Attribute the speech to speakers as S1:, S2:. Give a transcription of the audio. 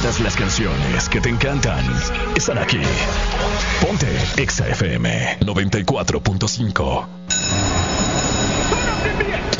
S1: Todas las canciones que te encantan están aquí. Ponte Exa FM 94.5.